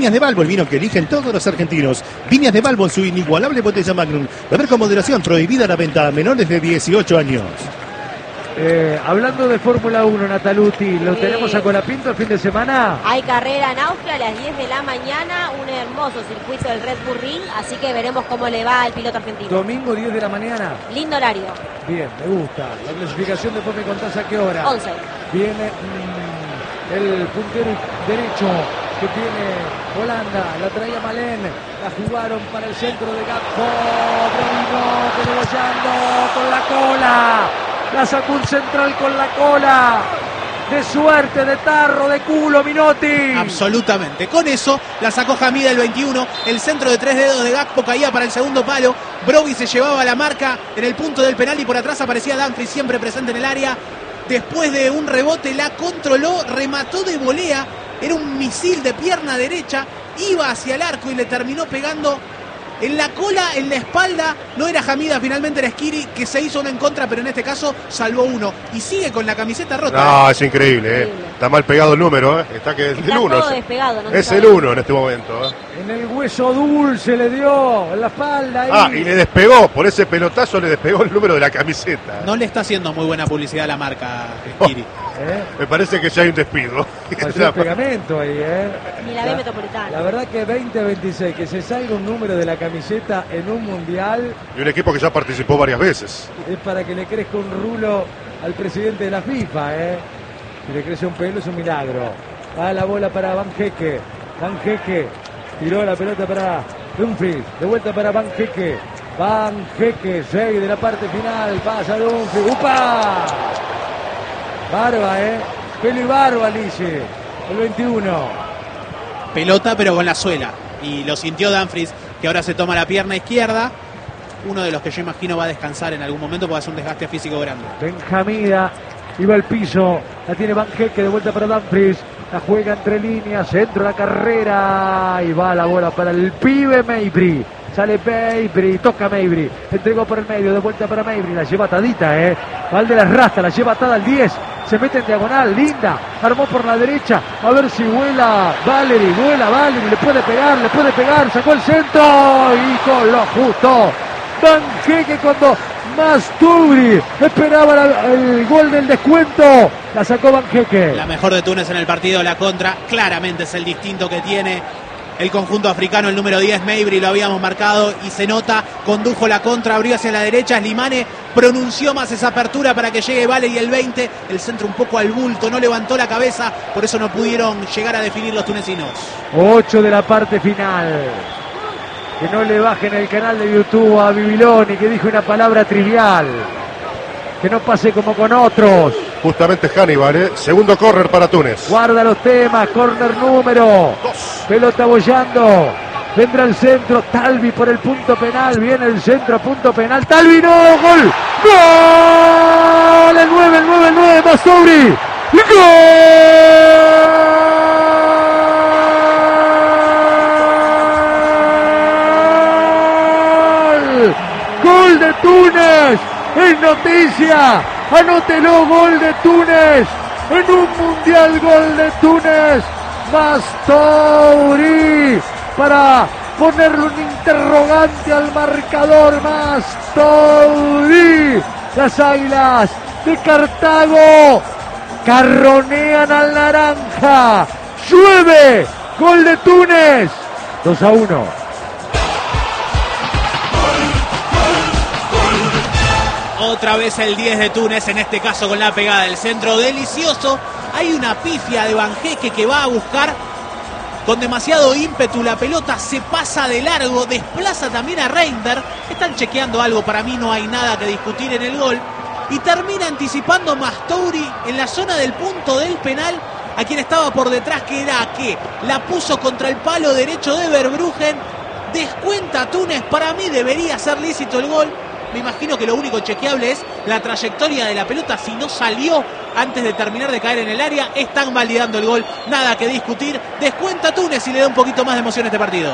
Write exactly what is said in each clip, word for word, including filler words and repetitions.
Viñas de Balbo, el vino que eligen todos los argentinos. Viñas de Balbo, su inigualable botella Magnum. Beber con moderación, prohibida la venta a menores de dieciocho años. Eh, hablando de Fórmula uno, Nataluti, ¿lo sí. tenemos a Colapinto el fin de semana? Hay carrera en Austria a las diez de la mañana, un hermoso circuito del Red Bull Ring, así que veremos cómo le va al piloto argentino. Domingo diez de la mañana. Lindo horario. Bien, me gusta. La clasificación, después me contás a qué hora. once. Viene mmm, el puntero derecho que tiene Holanda, la traía Malén, la jugaron para el centro de Gakpo, Brevino, Televoyando con la cola. La sacó un central con la cola. De suerte, de tarro, de culo, Minotti. Absolutamente. Con eso la sacó Hamida el veintiuno. El centro de tres dedos de Gakpo caía para el segundo palo. Brovi se llevaba la marca en el punto del penal y por atrás aparecía Dumfries siempre presente en el área. Después de un rebote la controló, remató de volea. Era un misil de pierna derecha. Iba hacia el arco y le terminó pegando en la cola, en la espalda. No era Hamida, finalmente era Skiri, que se hizo uno en contra, pero en este caso salvó uno. Y sigue con la camiseta rota. No, ¿eh? es increíble, ¿eh? increíble. Está mal pegado el número, ¿eh? Está que es Está el uno. todo despegado, no es se el uno en este momento, ¿eh? En el hueso dulce le dio, en la espalda. Ahí. Ah, y le despegó, por ese pelotazo le despegó el número de la camiseta. No le está haciendo muy buena publicidad a la marca Skiri. ¿Eh? Me parece que ya hay un despido. Pasó el pegamento ahí, ¿eh? Ni la B Metropolitana. La verdad que veinte veintiséis, que se salga un número de la camiseta en un mundial. Y un equipo que ya participó varias veces. Es para que le crezca un rulo al presidente de la FIFA, ¿eh? Si le crece un pelo es un milagro. Va la bola para Van Heeke. Van Heeke tiró la pelota para Dumfries. De vuelta para Van Heeke. Van Heeke, seis de la parte final. Pasa Dumfries. ¡Upa! Barba, ¿eh? Pelo y barba, Lice. El veintiuno. Pelota, pero con la suela. Y lo sintió Dumfries, que ahora se toma la pierna izquierda. Uno de los que yo imagino va a descansar en algún momento porque hace un desgaste físico grande. Benjamida iba al piso. La tiene Van Heeke, de vuelta para Dumfries. La juega entre líneas, centro de la carrera. Y va la bola para el pibe Mejbri. Sale Mejbri, toca Mejbri. Entregó por el medio, de vuelta para Mejbri. La lleva atadita, ¿eh? Valde las rastas, la lleva atada al diez. Se mete en diagonal, linda. Armó por la derecha. A ver si vuela Valery. Vuela Valery. Le puede pegar, le puede pegar. Sacó el centro. Y con lo justo. Van Heeke cuando Masturi esperaba la, el gol del descuento. La sacó Van Heeke. La mejor de Túnez en el partido, la contra. Claramente es el distinto que tiene el conjunto africano, el número diez, Mejbri, lo habíamos marcado y se nota, condujo la contra, abrió hacia la derecha, Slimane pronunció más esa apertura para que llegue Valery el veinte, el centro un poco al bulto, no levantó la cabeza, por eso no pudieron llegar a definir los tunecinos. ocho de la parte final. Que no le bajen el canal de YouTube a Bibiloni, que dijo una palabra trivial. Que no pase como con otros. Justamente Hannibal, ¿eh? Segundo córner para Túnez. Guarda los temas, córner número dos. Pelota bollando. Vendrá el centro, Talvi por el punto penal. Viene el centro, punto penal. Talvi, no, gol. ¡Gol! El nueve, el nueve, el nueve, Masturi. ¡Gol! ¡Gol de Túnez! ¡Es noticia! ¡Anótelo! ¡Gol de Túnez! ¡En un mundial, gol de Túnez! ¡Masturi! Para ponerle un interrogante al marcador. ¡Masturi! Las Águilas de Cartago carronean al naranja. ¡Llueve! ¡Gol de Túnez! dos a uno. Otra vez el diez de Túnez, en este caso con la pegada del centro, delicioso. Hay una pifia de Van Heeke que va a buscar con demasiado ímpetu la pelota, se pasa de largo, desplaza también a Reinders. Están chequeando algo, para mí no hay nada que discutir en el gol. Y termina anticipando Masturi en la zona del punto del penal a quien estaba por detrás, que era que la puso contra el palo derecho de Verbruggen. Descuenta Túnez, para mí debería ser lícito el gol. Me imagino que lo único chequeable es la trayectoria de la pelota. Si no salió antes de terminar de caer en el área, están validando el gol. Nada que discutir. Descuenta Túnez y le da un poquito más de emoción a este partido.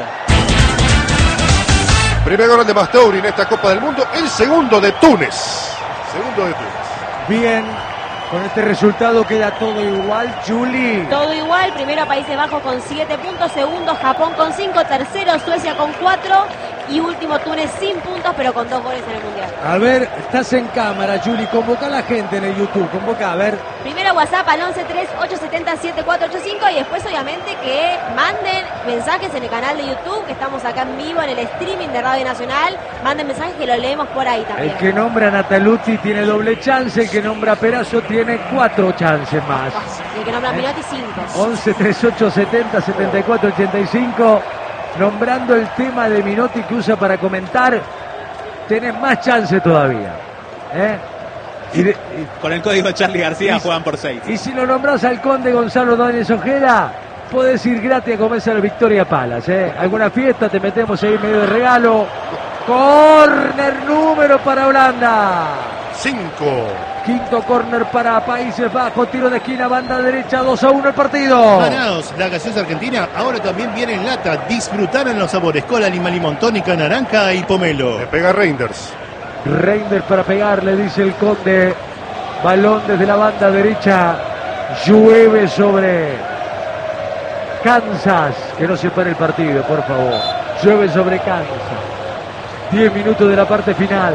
Primer gol de Masturi en esta Copa del Mundo. El segundo de Túnez. Segundo de Túnez. Bien, Con este resultado queda todo igual, Juli. Todo igual, primero Países Bajos con siete puntos, segundo Japón con cinco, tercero Suecia con cuatro y último Túnez sin puntos pero con dos goles en el Mundial. A ver, estás en cámara, Juli, convoca a la gente en el YouTube, convoca, a ver. Primero WhatsApp al once tres ocho siete cero siete cuatro ocho cinco y después obviamente que manden mensajes en el canal de YouTube, que estamos acá en vivo en el streaming de Radio Nacional. Manden mensajes que lo leemos por ahí también. El que nombra a Natalucci tiene doble chance, el que nombra a Perazo tiene cuatro chances más. Y el que nombra a Minotti, cinco. once treinta y ocho setenta setenta y cuatro ochenta y cinco, nombrando el tema de Minotti que usa para comentar, tenés más chance todavía. ¿eh? Y de, y, Con el código Charlie García y, juegan por seis. Y si lo nombras al conde Gonzalo Dóñez Ojeda, podés ir gratis a comerse a la Victoria Palace. ¿eh? Alguna fiesta, te metemos ahí medio de regalo. Corner número para Holanda. Cinco. Quinto córner para Países Bajos, tiro de esquina, banda derecha, dos a uno el partido. Ganaos, la gaseosa argentina ahora también viene en lata. Disfrutaron los sabores cola, lima, limón, tónica, naranja y pomelo. Le pega Reinders. Reinders para pegarle, dice el conde. Balón desde la banda derecha. Llueve sobre Kansas. Que no se pare el partido, por favor. Llueve sobre Kansas. Diez minutos de la parte final.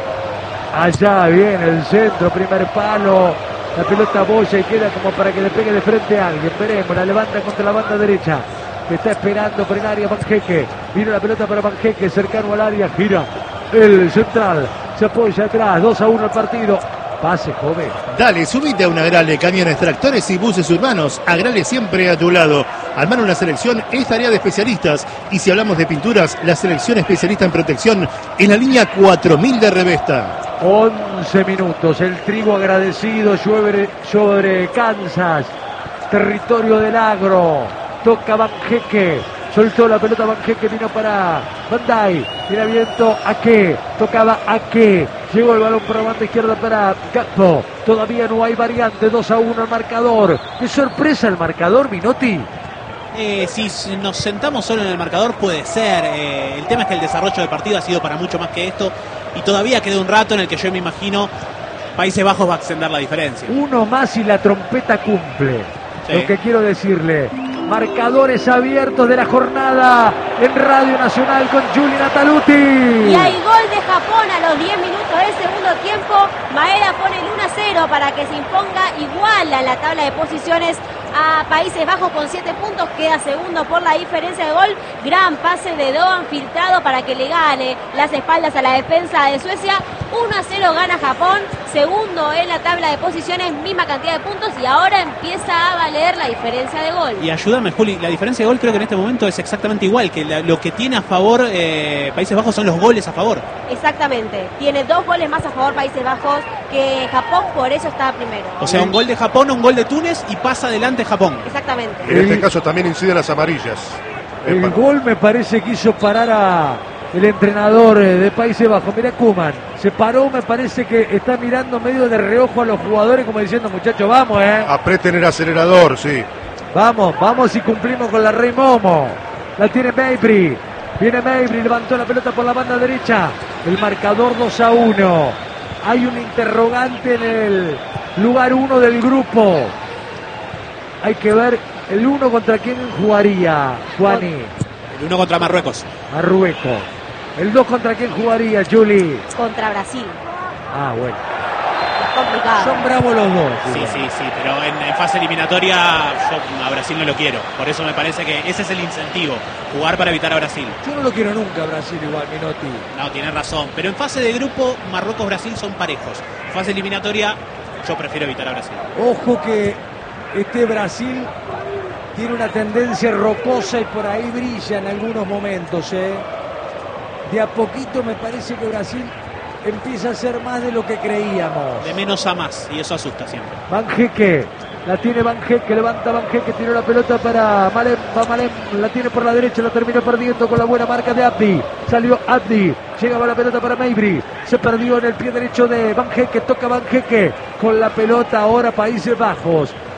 Allá viene el centro, primer palo. La pelota boya y queda como para que le pegue de frente a alguien. Veremos, la levanta contra la banda derecha. Que está esperando por el área Banjeque. Vino la pelota para Banjeque, cercano al área. Gira el central. Se apoya atrás. dos a uno el partido. Pase, joven. Dale, subite a una Agrale, camiones, tractores y buses urbanos. Agrale siempre a tu lado. Armar una selección es tarea de especialistas. Y si hablamos de pinturas, la selección especialista en protección en la línea cuatro mil de Revesta. once minutos. El trigo agradecido sobre, sobre Kansas. Territorio del agro. Toca Banjeque. Soltó la pelota Banjeque, vino para Bandai. Tiene viento a qué. Tocaba a qué. Llegó el balón por la banda izquierda para Gakpo. Todavía no hay variante. dos a uno el marcador. Qué sorpresa el marcador, Minotti. Eh, si nos sentamos solo en el marcador puede ser. Eh, el tema es que el desarrollo del partido ha sido para mucho más que esto. Y todavía queda un rato en el que yo me imagino Países Bajos va a extender la diferencia. Uno más y la trompeta cumple. Sí. Lo que quiero decirle. Marcadores abiertos de la jornada en Radio Nacional con Juli Natalucci. Y hay gol de Japón a los diez minutos del segundo tiempo. Maeda pone el uno a cero para que se imponga igual a la tabla de posiciones a Países Bajos con siete puntos. Queda segundo por la diferencia de gol. Gran pase de Doan filtrado para que le gane las espaldas a la defensa de Suecia. uno a cero gana Japón. Segundo en la tabla de posiciones, misma cantidad de puntos. Y ahora empieza a valer la diferencia de gol. Y ayúdame, Juli, la diferencia de gol creo que en este momento es exactamente igual. Que la, lo que tiene a favor eh, Países Bajos son los goles a favor. Exactamente. Tiene dos goles más a favor Países Bajos que Japón, por eso está primero. O sea, un gol de Japón, un gol de Túnez y pasa adelante Japón. Exactamente. En este caso también inciden las amarillas. El Epa. gol me parece que hizo parar a el entrenador de Países Bajos. Mira Koeman, se paró, me parece que está mirando medio de reojo a los jugadores como diciendo, muchachos, vamos, eh. Aprieten el acelerador, sí. Vamos, vamos y cumplimos con la Rey Momo. La tiene Mabry. Viene Mabry, levantó la pelota por la banda derecha. El marcador dos a uno. Hay un interrogante en el lugar uno del grupo. Hay que ver el uno contra quién jugaría, Juani. El uno contra Marruecos. Marruecos. El dos contra quién jugaría, Juli. Contra Brasil. Ah, bueno. Es complicado. Son bravos los dos. Sí, sí, sí, pero en, en fase eliminatoria yo a Brasil no lo quiero. Por eso me parece que ese es el incentivo, jugar para evitar a Brasil. Yo no lo quiero nunca, Brasil, igual, Minotti. No, tienes razón. Pero en fase de grupo, Marruecos-Brasil son parejos. En fase eliminatoria, yo prefiero evitar a Brasil. Ojo que este Brasil tiene una tendencia rocosa y por ahí brilla en algunos momentos, ¿eh? De a poquito me parece que Brasil empieza a ser más de lo que creíamos. De menos a más, y eso asusta siempre. Banjeque, la tiene Banjeque, levanta Banjeque, tiró la pelota para Malem, va Malem, la tiene por la derecha, la terminó perdiendo con la buena marca de Abdi. Salió Abdi, llegaba la pelota para Mabry, se perdió en el pie derecho de Banjeque, toca Banjeque con la pelota ahora Países Bajos.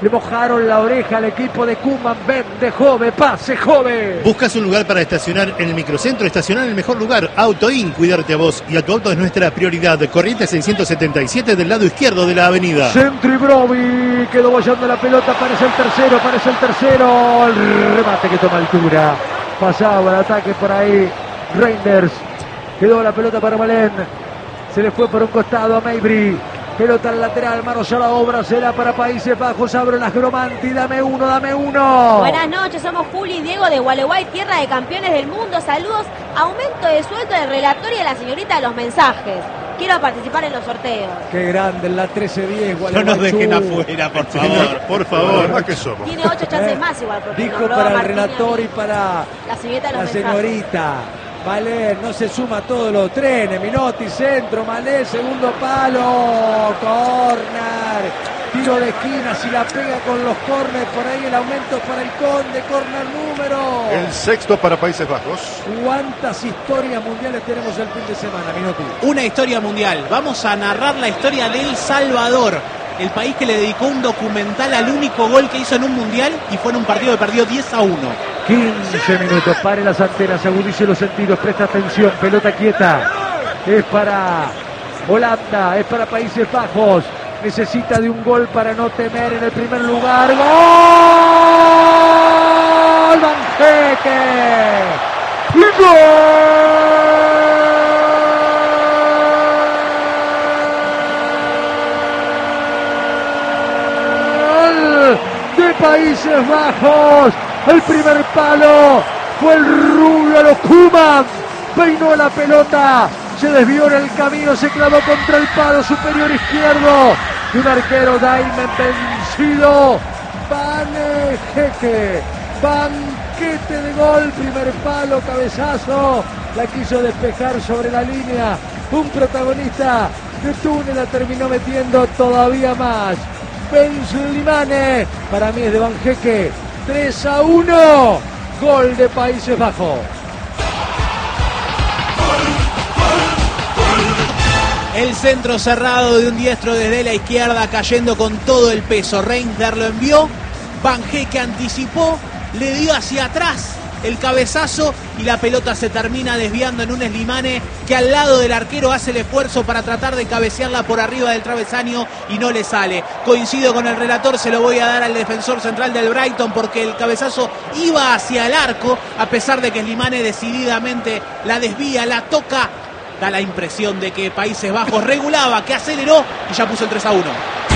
Le mojaron la oreja al equipo de Koeman. Vende Jove, pase Jove. ¿Buscas un lugar para estacionar en el microcentro? Estacionar en el mejor lugar. AutoIn, cuidarte a vos y a tu auto es nuestra prioridad. Corrientes seiscientos setenta y siete del lado izquierdo de la avenida. Centro y Brovi. Quedó bollando la pelota. Parece el tercero, parece el tercero. El remate que toma altura. Pasaba el ataque por ahí. Reinders. Quedó la pelota para Malén. Se le fue por un costado a Mejbri. Pelota al lateral, manos a la obra, será para Países Bajos, abre las Gromanti, dame uno, dame uno. Buenas noches, somos Juli y Diego de Gualeguay, tierra de campeones del mundo. Saludos, aumento de sueldo del relator y de la señorita de los mensajes. Quiero participar en los sorteos. Qué grande, en la trece diez, Gualeguay. No nos dejen afuera, por favor. Por favor, más que somos. Tiene ocho chances más igual. Porque Dijo nombró para a el Martín relator a y mí. para La señorita de los la mensajes. señorita. Malé, no se suma a todos los trenes. Minotti, centro, Malé, segundo palo. Corner. Tiro de esquina, si la pega con los corners, por ahí el aumento para el Conde, corner número. El sexto para Países Bajos. ¿Cuántas historias mundiales tenemos el fin de semana, Minotti? Una historia mundial. Vamos a narrar la historia de El Salvador, el país que le dedicó un documental al único gol que hizo en un mundial y fue en un partido que perdió diez a uno. quince minutos, pare las antenas, agudice los sentidos, presta atención, pelota quieta. Es para Holanda, es para Países Bajos. Necesita de un gol para no temer en el primer lugar. ¡Gol! ¡Banjeque! ¡Gol! De Países Bajos. El primer palo fue el rubio a los Koeman. Peinó la pelota. Se desvió en el camino, se clavó contra el palo superior izquierdo de un arquero Daimen vencido. Banjeque, banquete de gol, primer palo, cabezazo, la quiso despejar sobre la línea. Un protagonista de Túnez la terminó metiendo todavía más. Ben-Slimane, para mí es de Banjeque. tres a uno, gol de Países Bajos. El centro cerrado de un diestro desde la izquierda, cayendo con todo el peso. Reinders lo envió, Banjeque anticipó, le dio hacia atrás el cabezazo y la pelota se termina desviando en un Slimane que al lado del arquero hace el esfuerzo para tratar de cabecearla por arriba del travesaño y no le sale. Coincido con el relator, se lo voy a dar al defensor central del Brighton porque el cabezazo iba hacia el arco, a pesar de que Slimane decididamente la desvía, la toca. Da la impresión de que Países Bajos regulaba, que aceleró y ya puso el tres a uno.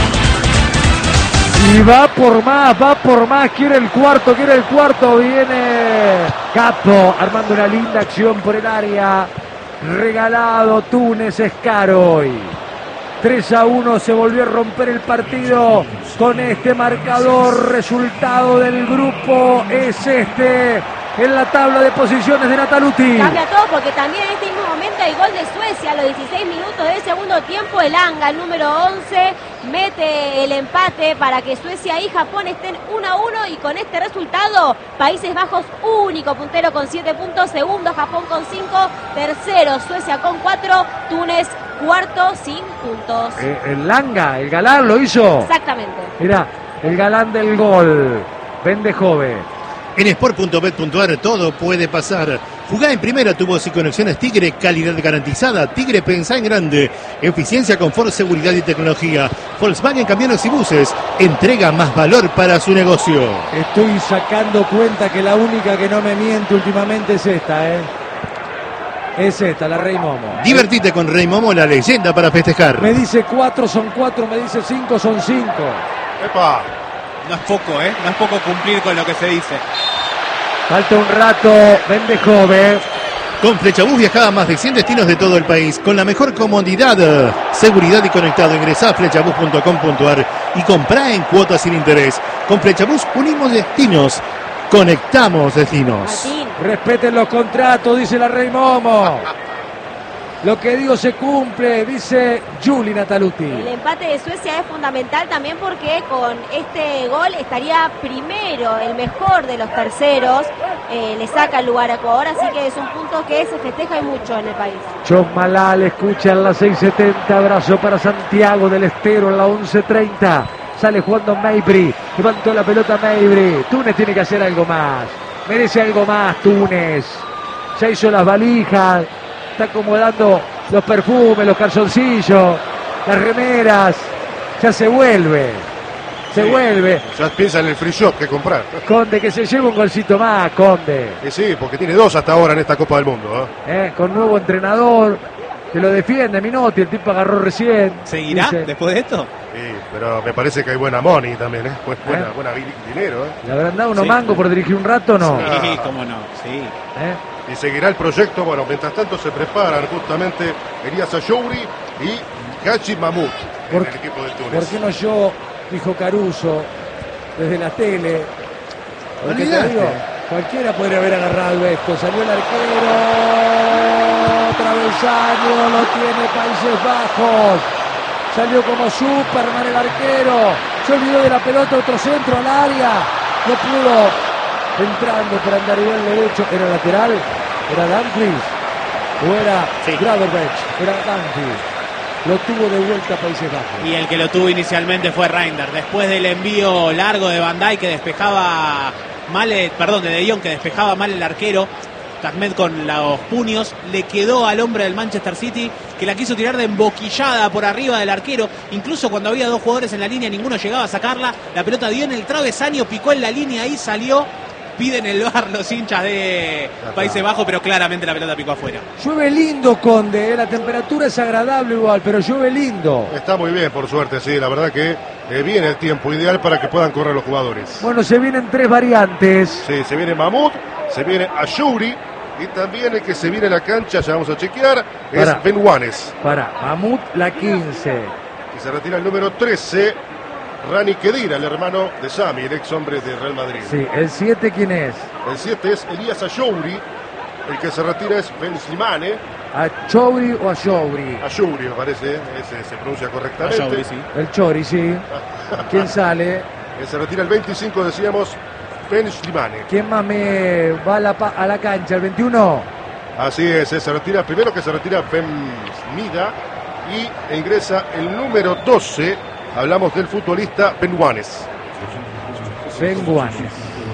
Y va por más, va por más, quiere el cuarto, quiere el cuarto, viene Capo armando una linda acción por el área. Regalado Túnez, es caro hoy. tres a uno, se volvió a romper el partido con este marcador. Resultado del grupo es este. En la tabla de posiciones de Nataluti. Cambia todo porque también en este mismo momento hay gol de Suecia a los dieciséis minutos del segundo tiempo. El Anga, el número once, mete el empate para que Suecia y Japón estén uno a uno y con este resultado Países Bajos único puntero con siete puntos, segundo Japón con cinco, tercero Suecia con cuatro, Túnez cuarto sin puntos. Eh, el Langa, el galán lo hizo. Exactamente. Mira, el galán del gol. Vende Jove. En sport punto bet punto a r todo puede pasar. Jugá en primera, tu voz y conexiones Tigre, calidad garantizada. Tigre, pensá en grande. Eficiencia, confort, seguridad y tecnología. Volkswagen Camiones y Buses, entrega más valor para su negocio. Estoy sacando cuenta que la única que no me miente últimamente es esta, ¿eh? Es esta, la Rey Momo. Divertite con Rey Momo, la leyenda para festejar. Me dice cuatro son cuatro, me dice cinco son cinco. ¡Epa! No es poco, ¿eh? No es poco cumplir con lo que se dice. Falta un rato, vende Jove. Con Flechabús viajá a más de cien destinos de todo el país con la mejor comodidad, seguridad y conectado. Ingresá a flechabús punto com punto a r y comprá en cuotas sin interés. Con Flechabús unimos destinos, conectamos destinos. Martín. Respeten los contratos, dice la Rey Momo. Lo que digo se cumple, dice Juli Nataluti. El empate de Suecia es fundamental también porque con este gol estaría primero, el mejor de los terceros. Eh, le saca el lugar a Ecuador, así que es un punto que se festeja y mucho en el país. John Malal escucha en la seis setenta, abrazo para Santiago del Estero en la once treinta. Sale jugando Mejbri. Levantó la pelota Mejbri. Túnez tiene que hacer algo más. Merece algo más Túnez. Ya hizo las valijas. Está acomodando los perfumes, los calzoncillos, las remeras. Ya se vuelve. Se sí, vuelve. Ya piensa en el free shop que comprar. Conde, que se lleve un golcito más, Conde. Y sí, porque tiene dos hasta ahora en esta Copa del Mundo. ¿eh? Eh, con nuevo entrenador. Que lo defiende, Minotti, el tipo agarró recién. ¿Seguirá dice, después de esto? Sí, pero me parece que hay buena money también, ¿eh? Buena, ¿Eh? buena dinero, ¿eh? ¿Le habrán dado unos sí. mangos por dirigir un rato o no? Sí, cómo no, sí. ¿Eh? Y seguirá el proyecto, bueno, mientras tanto se preparan justamente Elías Ayouri y Hachi Mahmoud en el equipo de Túnez. ¿Por qué no yo, dijo Caruso, desde la tele? Porque te digo, cualquiera podría haber agarrado esto. Salió el arquero. Travesaño, lo tiene Países Bajos. Salió como Superman el arquero. Se olvidó de la pelota, otro centro al área. No pudo. Entrando por andarivel derecho. ¿Era lateral? ¿Era Dumfries? ¿O era sí. Gravenberch? Era Dumfries. Lo tuvo de vuelta Países Bajos. Y el que lo tuvo inicialmente fue Reinders. Después del envío largo de Van Dijk que despejaba mal, el, perdón, de De Jong que despejaba mal el arquero. Ahmed con los puños, le quedó al hombre del Manchester City que la quiso tirar de emboquillada por arriba del arquero, incluso cuando había dos jugadores en la línea ninguno llegaba a sacarla, la pelota dio en el travesaño, picó en la línea y salió, piden el V A R los hinchas de Países Bajos, pero claramente la pelota picó afuera. Llueve lindo, Conde, ¿eh? La temperatura es agradable igual, pero llueve lindo. Está muy bien, por suerte, sí, la verdad que eh, viene el tiempo ideal para que puedan correr los jugadores. Bueno, se vienen tres variantes. Sí, se viene Mahmoud, se viene Ayouri. Y también el que se viene a la cancha, ya vamos a chequear, es para, Ben Wanes. Para, Mahmoud la quince. Y se retira el número trece, Rani Khedira, el hermano de Sami, el ex hombre de Real Madrid. Sí, el siete, ¿quién es? El siete es Elías Ayouri, el que se retira es Ben Slimane. ¿Ayouri o Ayouri? Ayouri, me parece, ese se pronuncia correctamente. Ayouri, sí. El Chori, sí. ¿Quién sale? Que se retira el veinticinco, decíamos, Ben Slimane. ¿Quién más me va a la, a la cancha? ¿El veintiuno? Así es, se retira, primero que se retira Ben Smida y ingresa el número doce, hablamos del futbolista Ben Wanes. Ben Wanes.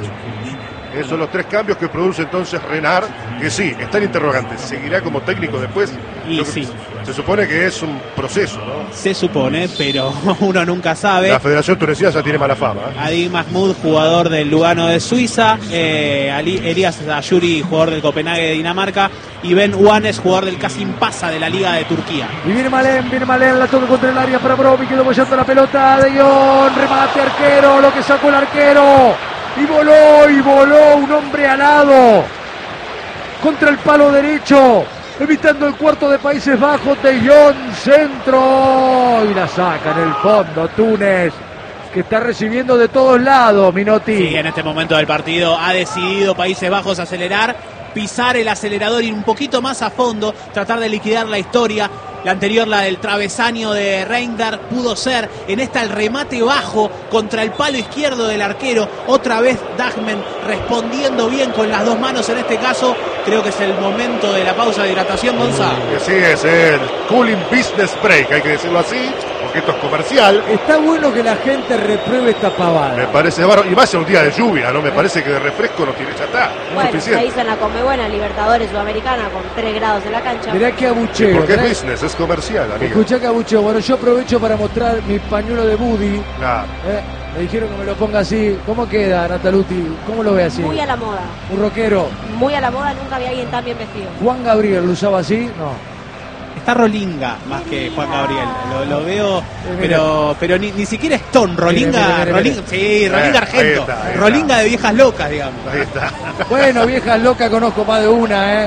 Esos son los tres cambios que produce entonces Renard, que sí, está en interrogantes. ¿Seguirá como técnico después? Y sí. Se supone que es un proceso, ¿no? Se supone, pero uno nunca sabe. La Federación Tunecina ya tiene mala fama. ¿eh? Adi Mahmoud, jugador del Lugano de Suiza. Eh, Ali, Elías Ayouri, jugador del Copenhague de Dinamarca. Y Ben Wanes, jugador del Kasim Pasa de la Liga de Turquía. Y viene Malén, viene Malén, la toca contra el área para Bromi, quedó apoyando la pelota. De Jong, remate arquero, lo que sacó el arquero. Y voló, y voló un hombre alado contra el palo derecho, evitando el cuarto de Países Bajos. De Jong, centro, y la saca en el fondo Túnez, que está recibiendo de todos lados, Minotti. Sí, en este momento del partido ha decidido Países Bajos acelerar, pisar el acelerador, ir un poquito más a fondo, tratar de liquidar la historia. La anterior, la del travesaño de Reinders, pudo ser. En esta el remate bajo contra el palo izquierdo del arquero. Otra vez Dagmen respondiendo bien con las dos manos en este caso. Creo que es el momento de la pausa de hidratación, Gonzalo. Sí, es el cooling business break, hay que decirlo así, porque esto es comercial. Está bueno que la gente repruebe esta pavada. Me parece bárbaro, y más en un día de lluvia, ¿no? Me parece que de refresco no tiene, ya está. Bueno, se hizo en la Conmebol Libertadores Sudamericana con tres grados en la cancha. Mirá que abucheo. Porque mirá, es business, es comercial, amigo. Escuchá que abucheo. Bueno, yo aprovecho para mostrar mi pañuelo de Buddy. Claro. Eh, me dijeron que me lo ponga así. ¿Cómo queda, Nataluti? ¿Cómo lo ve así? Muy a la moda. Un rockero. Muy a la moda, nunca había alguien tan bien vestido. Juan Gabriel lo usaba así, no. Está Rolinga más que Juan Gabriel. Lo, lo veo, pero pero ni, ni siquiera es Ton. Rolinga, mira, mira, mira, Rolinga, sí, Rolinga Eh, Argento. ahí está, ahí Rolinga está. de viejas locas, digamos. Ahí está. Bueno, viejas locas conozco más de una, ¿eh?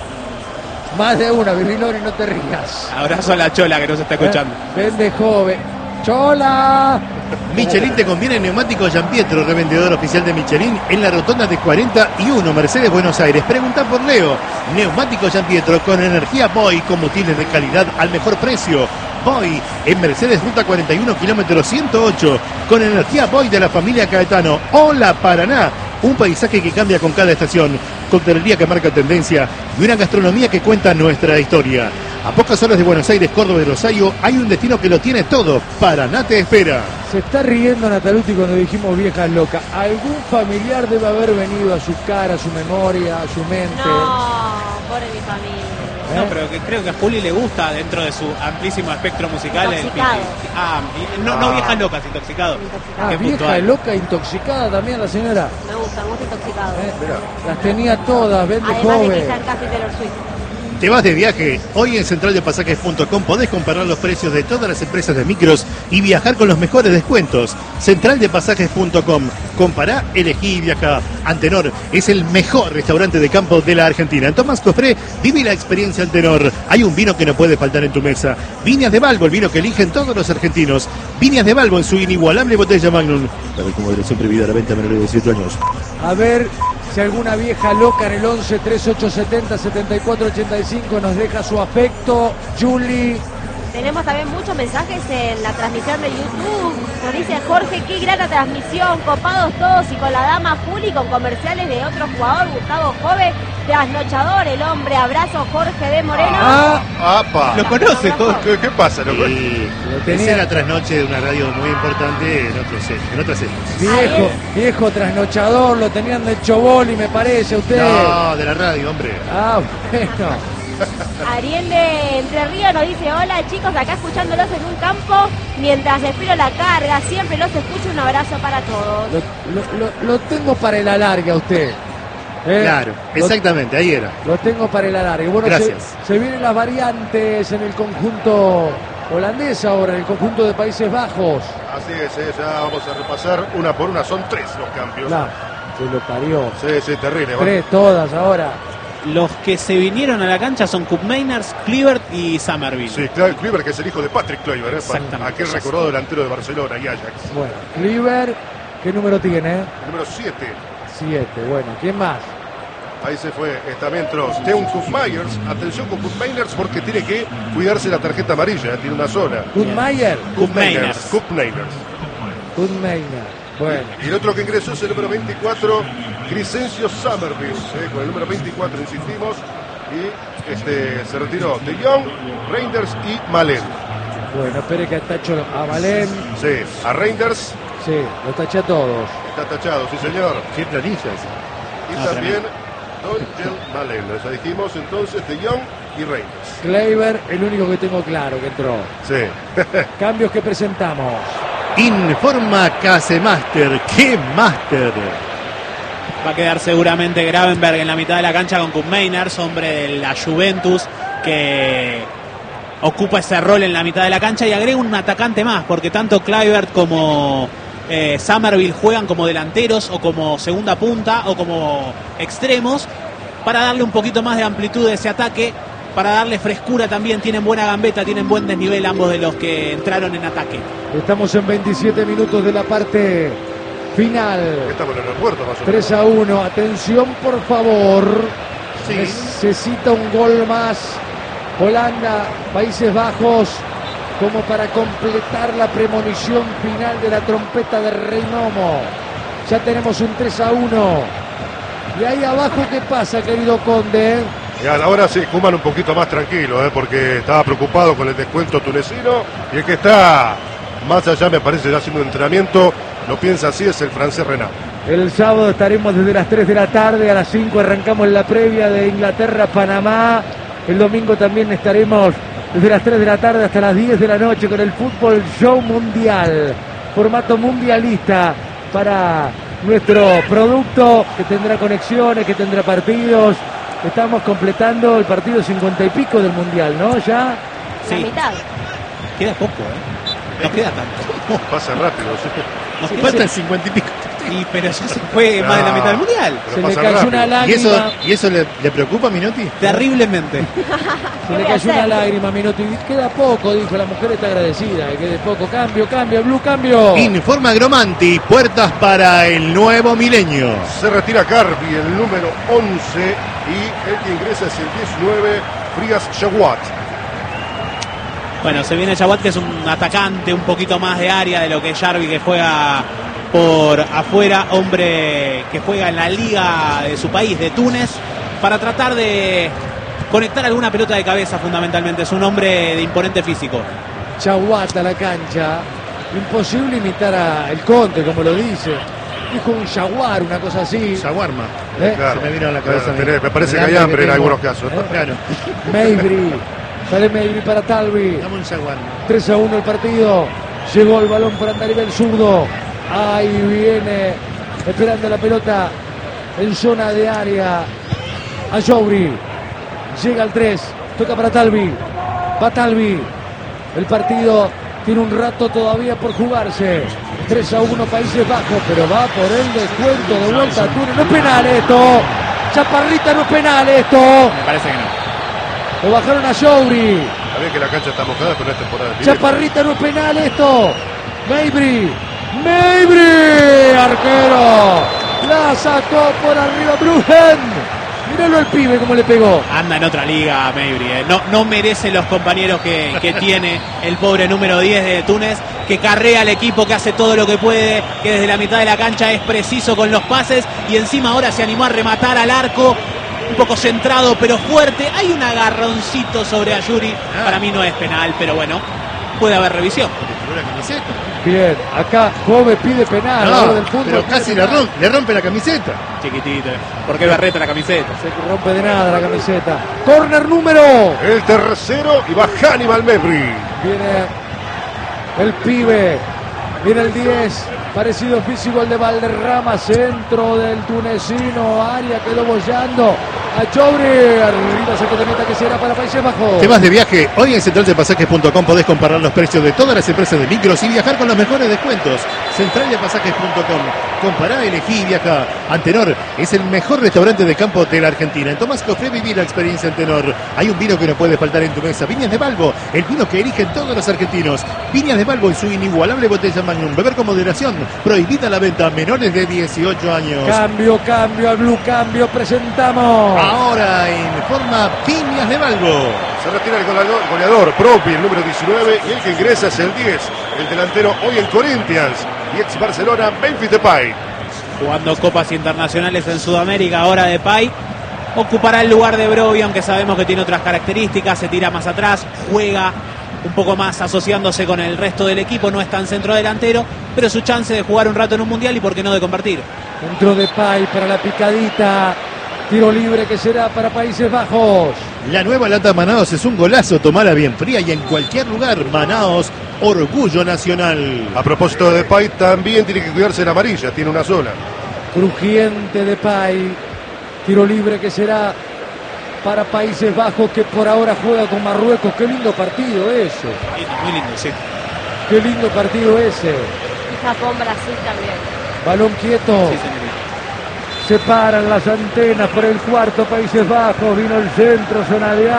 Más de una, Birrilori, no te rías. Abrazo a la Chola que nos está escuchando. ¿Eh? Vende joven. ¡Chola! Michelin te conviene neumático Giampietro, revendedor oficial de Michelin en la rotonda de cuarenta y uno, Mercedes, Buenos Aires. Pregunta por Leo. Neumático Giampietro con energía Boy, combustibles de calidad al mejor precio. Boy en Mercedes, ruta cuarenta y uno, kilómetro ciento ocho, con energía Boy de la familia Caetano. Hola Paraná, un paisaje que cambia con cada estación, coctelería que marca tendencia y una gastronomía que cuenta nuestra historia. A pocas horas de Buenos Aires, Córdoba y Rosario, hay un destino que lo tiene todo. Paraná te espera. Se está riendo Nataluti cuando dijimos viejas locas. Algún familiar debe haber venido a su cara, a su memoria, a su mente. No, pobre mi familia. No, ¿Eh? pero que creo que a Juli le gusta dentro de su amplísimo espectro musical. El, Intoxicado. ah, y- no, no viejas locas, intoxicado. Intoxicado. Ah, Qué vieja, puntual. loca, intoxicada también la señora. Me gusta, me gusta intoxicado. ¿Eh? Mirá. Las tenía todas, vende Además de que joven. están casi Taylor Swift. ¿Te vas de viaje? Hoy en central de pasajes punto com podés comparar los precios de todas las empresas de micros y viajar con los mejores descuentos. central de pasajes punto com. Compará, elegí y viajá. Antenor es el mejor restaurante de campo de la Argentina. En Tomás Cofré, vive la experiencia Antenor. Hay un vino que no puede faltar en tu mesa. Viñas de Balbo, el vino que eligen todos los argentinos. Viñas de Balbo en su inigualable botella Magnum. Para ver cómo moderación prohibida a la venta a menores de dieciocho años. A ver si alguna vieja loca en el once treinta y ocho setenta setenta y cuatro ochenta y cinco nos deja su afecto. Julie. Tenemos también muchos mensajes en la transmisión de YouTube. Nos dice Jorge, qué grata transmisión, copados todos y con la dama Juli, con comerciales de otro jugador, Gustavo Jove, trasnochador, el hombre, abrazo Jorge de Moreno. Ah, ¡Apa! Lo conoce, Jorge. ¿Qué, qué pasa? ¿Lo conoce? Y Lo tenía- esa es la trasnoche de una radio muy importante en, otros, en otras épocas. viejo, viejo trasnochador, lo tenían de Choboli, me parece a usted. No, de la radio, hombre. Ah, bueno. Ariel de Entre Ríos nos dice, hola chicos, acá escuchándolos en un campo, mientras espero la carga, siempre los escucho, un abrazo para todos. Lo, lo- lo- lo tengo para el alargue a usted. ¿eh? Claro, Lo- exactamente, ahí era. Lo tengo para el alargue. Bueno, se, Gracias. se vienen las variantes en el conjunto holandés ahora, en el conjunto de Países Bajos. Así es, eh, ya vamos a repasar una por una. Son tres los cambios. La, se lo parió. Sí, sí, terrible. va. Tres todas ahora. Los que se vinieron a la cancha son Cup Mainers, Kluivert y Summerville. Sí, Cla- Kluivert, que es el hijo de Patrick Kluivert, ¿eh? Exactamente. Aquel recordado delantero de Barcelona y Ajax. Bueno, Kluivert, ¿qué número tiene? Número siete. Siete. Bueno, ¿quién más? Ahí se fue. Está dentro Steun Myers. Atención con Myers porque tiene que cuidarse la tarjeta amarilla. eh, Tiene una sola. Kunmayer. Koopmeiners. Koopmeiners. Kunmayer. Bueno, Y el otro que ingresó es el número veinticuatro, Crescencio Summerville. eh, Con el número veinticuatro insistimos. Y este se retiró De Jong, Reinders y Malen. bueno, espere que tacho a Malén. Sí, a Reinders Sí, lo taché a todos. está tachado, sí señor. Qué planillas. Y Ah, también Nigel Malen. Ya dijimos entonces De Jong y Reinders. Kleiber, el único que tengo claro que entró. Sí. Cambios que presentamos. Informa Casemaster. ¡Qué máster! Va a quedar seguramente Gravenberg en la mitad de la cancha con Cup Mainers, hombre de la Juventus, que ocupa ese rol en la mitad de la cancha y agrega un atacante más, porque tanto Kluivert como eh, Summerville juegan como delanteros o como segunda punta o como extremos para darle un poquito más de amplitud a ese ataque, para darle frescura también. Tienen buena gambeta, tienen buen desnivel ambos de los que entraron en ataque. Estamos en veintisiete minutos de la parte final. Estamos en el aeropuerto más o menos. tres a uno. Atención, por favor. Sí. Necesita un gol más. Holanda, Países Bajos, como para completar la premonición final de la trompeta de Rey Momo. Ya tenemos un tres a uno. Y ahí abajo, ¿qué pasa, querido Conde? Y ahora sí, Koeman un poquito más tranquilo, ¿eh? Porque estaba preocupado con el descuento tunecino. Y el que está más allá, me parece, ya haciendo un entrenamiento, lo piensa así, es el francés Renat. El sábado estaremos desde las tres de la tarde, a las cinco arrancamos la previa de Inglaterra-Panamá. El domingo también estaremos desde las tres de la tarde hasta las diez de la noche con el Fútbol Show Mundial. Formato mundialista para nuestro producto que tendrá conexiones, que tendrá partidos. Estamos completando el partido cincuenta y pico del Mundial, ¿no? Ya. La Sí. mitad. Queda poco, ¿eh? No queda tanto. Pasa rápido, sí. Nos Sí, queda- faltan cincuenta y pico. y, pero ya se fue más de la mitad del mundial. Pero Se le pasa cayó rápido. una ¿Y lágrima. eso, ¿y eso le, le preocupa a Minotti? Terriblemente. Se ¿Qué le voy a cayó una hacer? lágrima, Minuto. Y queda poco, dijo la mujer, está agradecida. Que quede poco. Cambio, cambio, Blue, cambio. Informa Gromanti. Puertas para el nuevo milenio. Se retira Carpi, el número once, y el que ingresa es el diecinueve, Frias Shawat. Bueno, se viene Jawad, que es un atacante un poquito más de área de lo que Jarvi, que juega por afuera, hombre que juega en la liga de su país, de Túnez, para tratar de conectar alguna pelota de cabeza fundamentalmente. Es un hombre de imponente físico. Chaguata la cancha. Imposible imitar a el Conte, como lo dice. Dijo un jaguar, una cosa así. Shawarma. ¿Eh? Claro, Se me vino a la cabeza. claro, a mí. tenés- me parece El que hay hambre en tengo. algunos casos. ¿Eh? Claro. Meibri. Sale Meibri para Talvi. Dame un shawarma. tres a uno el partido. Llegó el balón por Andarivel zurdo. Ahí viene. Esperando la pelota en zona de área. A Jouri. Llega al tres. Toca para Talvi. Va Talvi. El partido tiene un rato todavía por jugarse. tres a uno Países Bajos, pero va por el descuento de vuelta a Túnez. No es penal esto. Chaparrita, no es penal esto. Me parece que no. Lo bajaron a Jouri. Está bien que la cancha está mojada, pero no es temporada. de Chaparrita, no es penal esto. Meibri. Meibri. Arquero. La sacó por arriba Brujen. Míralo al pibe cómo le pegó. Anda en otra liga, Meibri. eh. No, no merece los compañeros que, que tiene el pobre número diez de Túnez, que carrea al equipo, que hace todo lo que puede, que desde la mitad de la cancha es preciso con los pases y encima ahora se animó a rematar al arco. Un poco centrado pero fuerte. Hay un agarroncito sobre Ayuri. Para mí no es penal, pero bueno, puede haber revisión. Le tiró la camiseta. Bien, acá Jove pide penal. ahora del No, fútbol pero pide casi le penal. rompe, le rompe la camiseta. Chiquitito. ¿Por qué Barreta la camiseta? Se rompe de nada la camiseta. Corner número. El tercero y va Hannibal Mebri. Viene el pibe. Viene el diez. Parecido físico al de Valderrama. Centro del tunecino. Área quedó bollando. A Jouri. Arriba saque de meta que será para Países Bajos. Temas de viaje. Hoy en central de pasajes punto com podés comparar los precios de todas las empresas de micros y viajar con los mejores descuentos. central de pasajes punto com. Compará, elegí y viaja. Antenor es el mejor restaurante de campo de la Argentina. En Tomás Cofé viví la experiencia Antenor. Hay un vino que no puede faltar en tu mesa. Viñas de Balbo, el vino que eligen todos los argentinos. Viñas de Balbo en su inigualable botella Magnum. Beber con moderación. Prohibida la venta a menores de dieciocho años. Cambio, cambio, al Blue Cambio. Presentamos. Ahora en forma Viñas de Balbo. Se retira el goleador, goleador Propi, el número diecinueve, y el que ingresa es el diez, el delantero hoy en Corinthians y ex Barcelona, Memphis Depay. Jugando copas internacionales en Sudamérica, ahora Depay ocupará el lugar de Brobbey, aunque sabemos que tiene otras características, se tira más atrás, juega un poco más asociándose con el resto del equipo, no es tan centrodelantero, pero su chance de jugar un rato en un mundial y por qué no de convertir. Entró Depay para la picadita. Tiro libre que será para Países Bajos. La nueva lata Manaos es un golazo, tomala bien fría y en cualquier lugar. Manaos, orgullo nacional. A propósito de Depay, también tiene que cuidarse la amarilla, tiene una sola. Crujiente Depay. Tiro libre que será para Países Bajos, que por ahora juega con Marruecos. Qué lindo partido ese. Lindo, muy lindo, sí. Qué lindo partido ese. Y Japón-Brasil también. Balón quieto. Sí, señorita. Se paran las antenas por el cuarto Países Bajos. Vino el centro, zona de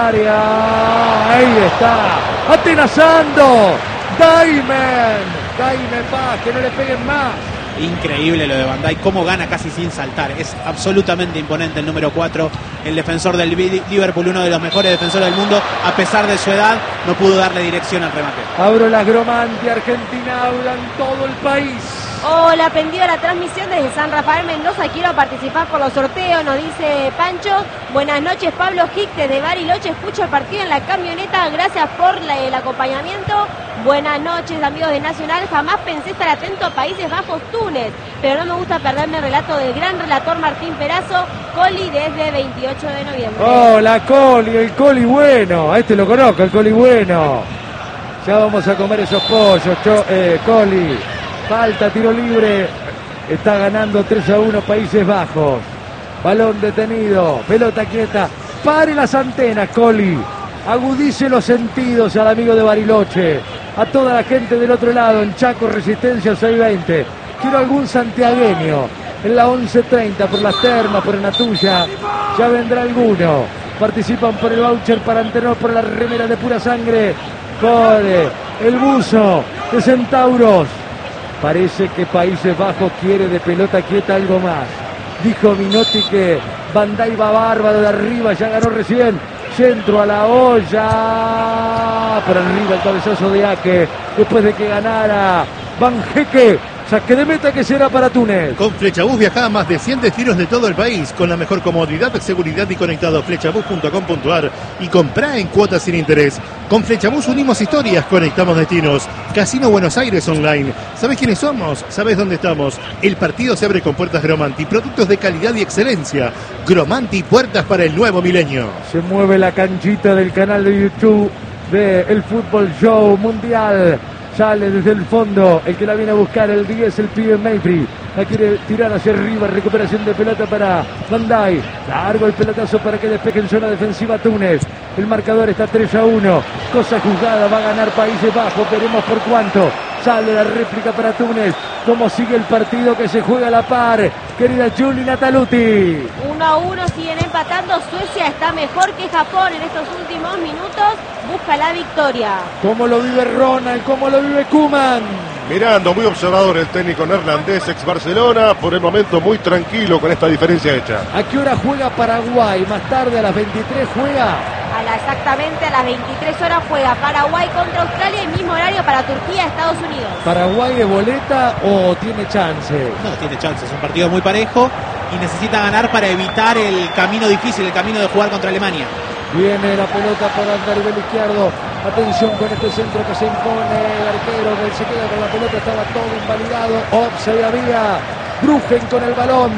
área. Ahí está. Atenazando. Daimen. Daimen Paz, que no le peguen más. Increíble lo de Van Dijk, cómo gana casi sin saltar. Es absolutamente imponente el número cuatro, el defensor del Liverpool, uno de los mejores defensores del mundo. A pesar de su edad, no pudo darle dirección al remate. Abro las Gromanti, Argentina habla en todo el país. Hola, prendido la transmisión desde San Rafael Mendoza. Quiero participar por los sorteos, nos dice Pancho. Buenas noches, Pablo Hick desde Bariloche. Escucho el partido en la camioneta. Gracias por la, el acompañamiento. Buenas noches, amigos de Nacional. Jamás pensé estar atento a Países Bajos, Túnez, pero no me gusta perderme el relato del gran relator Martín Perazo. Coli desde veintiocho de noviembre. Hola, Coli, el Coli bueno. A este lo conozco, el Coli bueno. Ya vamos a comer esos pollos, cho, eh, Coli. Falta, tiro libre. Está ganando tres a uno Países Bajos. Balón detenido. Pelota quieta. Pare las antenas, Coli. Agudice los sentidos al amigo de Bariloche. A toda la gente del otro lado. En Chaco, Resistencia seiscientos veinte. Quiero algún santiagueño. En la once treinta, por las termas, por Natuya. Ya vendrá alguno. Participan por el voucher para Antenor, por la remera de pura sangre. Code. El buzo de Centauros. Parece que Países Bajos quiere de pelota quieta algo más. Dijo Minotti que Van Dijk va bárbaro de arriba, ya ganó recién. Centro a la olla. Por arriba el cabezazo de Ake. Después de que ganara Van Heque. Saque de meta que será para Túnez. Con Flechabús viaja a más de cien destinos de todo el país, con la mejor comodidad, seguridad y conectado. Flechabús punto com punto ar y comprá en cuotas sin interés. Con Flechabús unimos historias, conectamos destinos. Casino Buenos Aires Online. ¿Sabés quiénes somos? ¿Sabés dónde estamos? El partido se abre con puertas Gromanti, productos de calidad y excelencia. Gromanti, puertas para el nuevo milenio. Se mueve la canchita del canal de YouTube de El Fútbol Show Mundial. Sale desde el fondo, el que la viene a buscar, el diez, el pibe Mayfrey. La quiere tirar hacia arriba, recuperación de pelota para Van Dijk. Largo el pelotazo para que despeje en zona defensiva Túnez. El marcador está tres a uno. Cosa juzgada, va a ganar Países Bajos, veremos por cuánto. Sale la réplica para Túnez. Cómo sigue el partido que se juega a la par. Querida Juli Nataluti. uno a uno siguen empatando. Suecia está mejor que Japón en estos últimos minutos. Busca la victoria. Cómo lo vive Ronald, cómo lo vive Koeman. Mirando, muy observador el técnico neerlandés, ex Barcelona, por el momento muy tranquilo con esta diferencia hecha. ¿A qué hora juega Paraguay? Más tarde a las veintitrés juega. A la, exactamente a las veintitrés horas juega Paraguay contra Australia y mismo horario para Turquía, Estados Unidos. ¿Paraguay de boleta o tiene chance? No, tiene chance, es un partido muy parejo y necesita ganar para evitar el camino difícil, el camino de jugar contra Alemania. Viene la pelota por el nivel izquierdo. Atención con este centro que se impone. El arquero que se queda con la pelota. Estaba todo invalidado. Offside había. Rugen con el balón.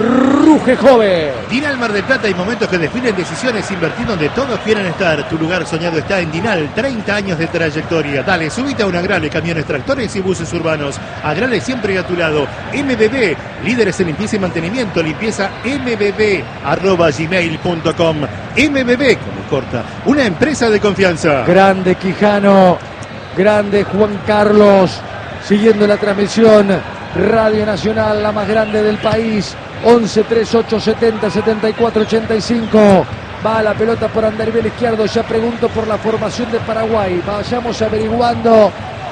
Ruge joven. Dinal Mar del Plata, hay momentos que definen decisiones, invertir donde todos quieren estar. Tu lugar soñado está en Dinal, treinta años de trayectoria. Dale, subite a un Agrale, camiones, tractores y buses urbanos. Agrale siempre a tu lado. M B B, líderes en limpieza y mantenimiento. Limpieza mbb arroba gmail punto com. M B B, como corta, una empresa de confianza. Grande Quijano, grande Juan Carlos, siguiendo la transmisión. Radio Nacional, la más grande del país. once, treinta y ocho, setenta, setenta y cuatro, ochenta y cinco. Va la pelota por andarivel izquierdo. Ya pregunto por la formación de Paraguay. Vayamos averiguando.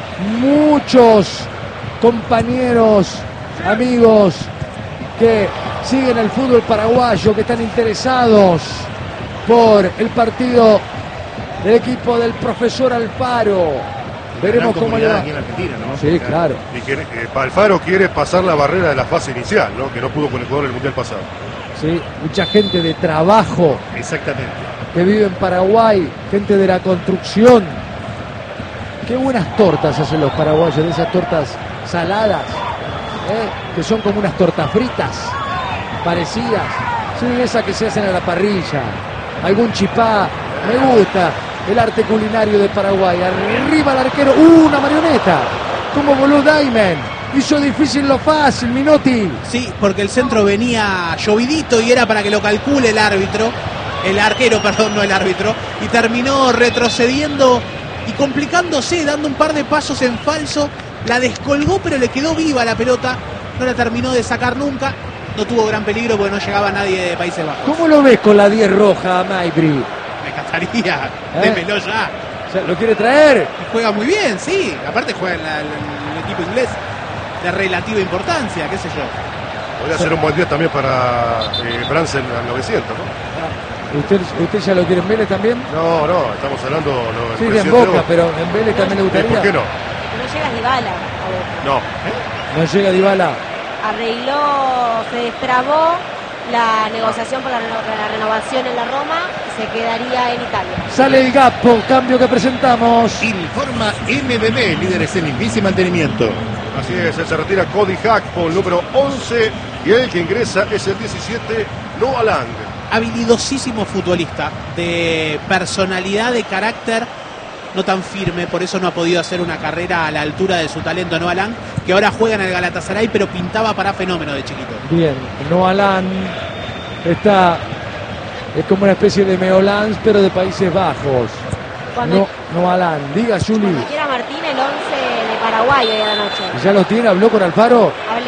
Muchos compañeros, amigos que siguen el fútbol paraguayo, que están interesados por el partido del equipo del profesor Alfaro. Veremos cómo le va. Aquí en Argentina, ¿no? Sí, claro. Y que eh, Alfaro quiere pasar la barrera de la fase inicial, ¿no? Que no pudo con el jugador del Mundial pasado. Sí, mucha gente de trabajo Exactamente. que vive en Paraguay, gente de la construcción. Qué buenas tortas hacen los paraguayos, de esas tortas saladas, ¿eh? Que son como unas tortas fritas, parecidas. Sí, esas que se hacen a la parrilla. Algún chipá, me gusta. El arte culinario de Paraguay. Arriba el arquero. ¡Uh, una marioneta! Como voló Diamond. Hizo difícil lo fácil, Minotti. Sí, porque el centro venía llovidito y era para que lo calcule el árbitro. El arquero, perdón, no el árbitro. Y terminó retrocediendo y complicándose, dando un par de pasos en falso. La descolgó, pero le quedó viva la pelota. No la terminó de sacar nunca. No tuvo gran peligro porque no llegaba nadie de Países Bajos. ¿Cómo lo ves con la diez roja a Mayfrey? Me encantaría. ¿Eh? Démelo ya. ¿Lo quiere traer? Juega muy bien, sí. Aparte juega en la- en el equipo inglés de relativa importancia, qué sé yo. Podría ser un buen día también para eh, Bransen al novecientos, ¿no? ¿Usted, ¿Usted ya lo quiere en Vélez también? No, no, estamos hablando... No, el Sí, de en presidente Boca, Boca. pero en Vélez también le Sí, gustaría. ¿por qué no? No llega Dybala a Boca. No. No llega Dybala. Arregló, se destrabó la negociación por la, reno- la renovación en la Roma y se quedaría en Italia. Sale el Gapo, cambio que presentamos. Informa M B B, líderes en limpieza y mantenimiento. Así es, él se retira Cody Hackpo, el número once, y el que ingresa es el diecisiete, Noah Lang. Habilidosísimo futbolista, de personalidad, de carácter, no tan firme, por eso no ha podido hacer una carrera a la altura de su talento Noah Lang, que ahora juega en el Galatasaray, pero pintaba para fenómeno de chiquito. Bien, Noah Lang está, es como una especie de Meolans, pero de Países Bajos. Cuando, No, Noah Lang, diga Juli. cuando quiera Martín, el once de Paraguay hoy a la noche. ¿Ya lo tiene? ¿Habló con Alfaro? Hablé.